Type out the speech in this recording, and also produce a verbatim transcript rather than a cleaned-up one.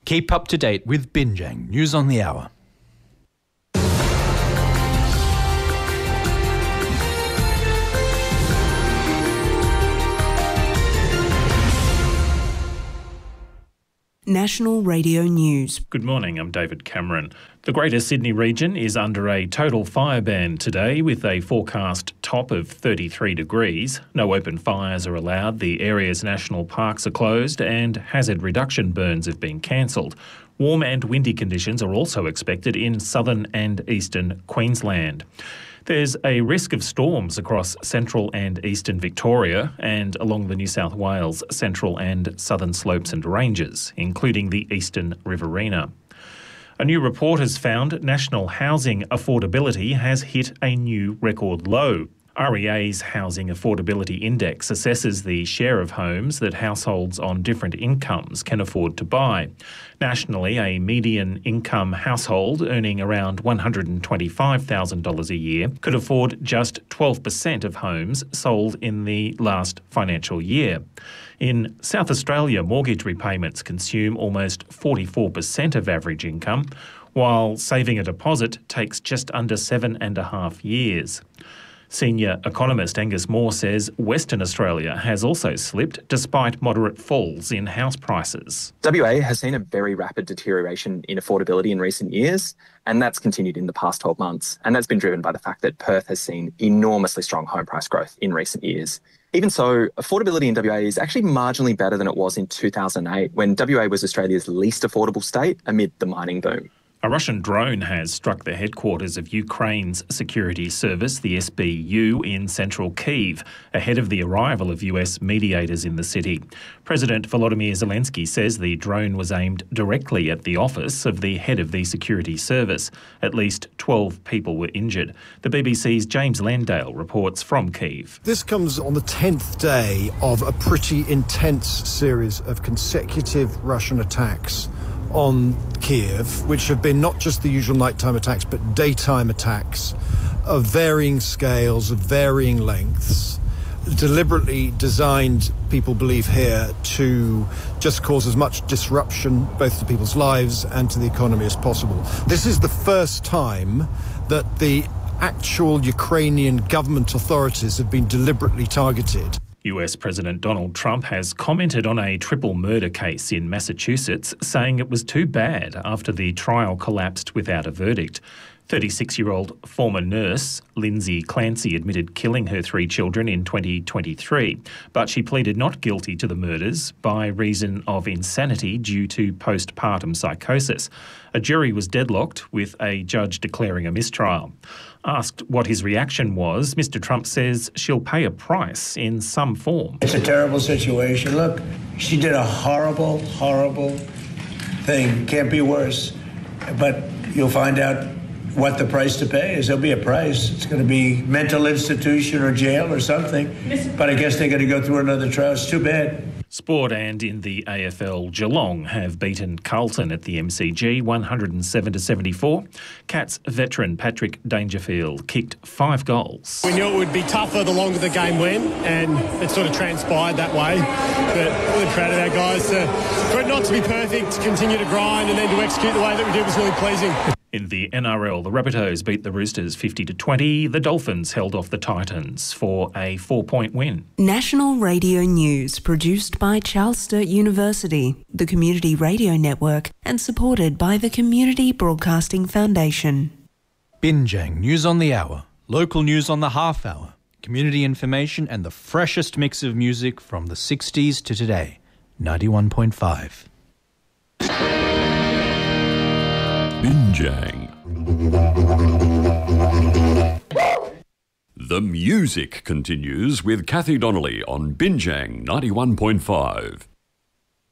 Keep up to date with Binjang News on the Hour. National Radio News. Good morning, I'm David Cameron. The Greater Sydney region is under a total fire ban today with a forecast top of thirty-three degrees. No open fires are allowed, the area's national parks are closed and hazard reduction burns have been cancelled. Warm and windy conditions are also expected in southern and eastern Queensland. There's a risk of storms across central and eastern Victoria and along the New South Wales central and southern slopes and ranges, including the eastern Riverina. A new report has found national housing affordability has hit a new record low. R E A's Housing Affordability Index assesses the share of homes that households on different incomes can afford to buy. Nationally, a median income household earning around one hundred twenty-five thousand dollars a year could afford just twelve percent of homes sold in the last financial year. In South Australia, mortgage repayments consume almost forty-four percent of average income, while saving a deposit takes just under seven and a half years. Senior economist Angus Moore says Western Australia has also slipped despite moderate falls in house prices. W A has seen a very rapid deterioration in affordability in recent years, and that's continued in the past twelve months. And that's been driven by the fact that Perth has seen enormously strong home price growth in recent years. Even so, affordability in W A is actually marginally better than it was in two thousand eight, when W A was Australia's least affordable state amid the mining boom. A Russian drone has struck the headquarters of Ukraine's security service, the S B U, in central Kyiv, ahead of the arrival of U S mediators in the city. President Volodymyr Zelensky says the drone was aimed directly at the office of the head of the security service. At least twelve people were injured. The B B C's James Landale reports from Kyiv. This comes on the tenth day of a pretty intense series of consecutive Russian attacks on Kyiv, which have been not just the usual nighttime attacks, but daytime attacks of varying scales, of varying lengths, deliberately designed, people believe here, to just cause as much disruption both to people's lives and to the economy as possible. This is the first time that the actual Ukrainian government authorities have been deliberately targeted. U S President Donald Trump has commented on a triple murder case in Massachusetts, saying it was too bad after the trial collapsed without a verdict. thirty-six-year-old former nurse Lindsay Clancy admitted killing her three children in twenty twenty-three, but she pleaded not guilty to the murders by reason of insanity due to postpartum psychosis. A jury was deadlocked, with a judge declaring a mistrial. Asked what his reaction was, Mister Trump says she'll pay a price in some form. It's a terrible situation. Look, she did a horrible, horrible thing. Can't be worse. But you'll find out what the price to pay is. There'll be a price. It's going to be mental institution or jail or something. But I guess they're going to go through another trial. It's too bad. Sport and in the A F L, Geelong have beaten Carlton at the M C G one hundred seven to seventy-four. Cats veteran Patrick Dangerfield kicked five goals. We knew it would be tougher the longer the game went, and it sort of transpired that way. But really proud of our guys to, for it not to be perfect, to continue to grind and then to execute the way that we did was really pleasing. In the N R L, the Rabbitohs beat the Roosters fifty to twenty. The Dolphins held off the Titans for a four-point win. National Radio News, produced by Charles Sturt University, the Community Radio Network, and supported by the Community Broadcasting Foundation. Binjang News on the Hour, local news on the half hour, community information and the freshest mix of music from the sixties to today. ninety-one point five. Binjang. The music continues with Kathy Donnelly on Binjang ninety-one point five.